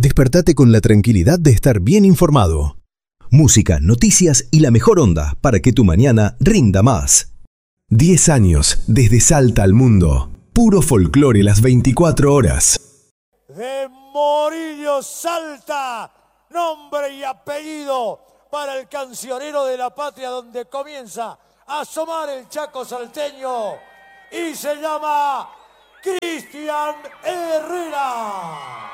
Despertate con la tranquilidad de estar bien informado. Música, noticias y la mejor onda para que tu mañana rinda más. 10 años desde Salta al mundo. Puro folclore las 24 horas. De Morillo Salta, nombre y apellido para el cancionero de la patria, donde comienza a asomar el Chaco salteño y se llama Cristian Herrera.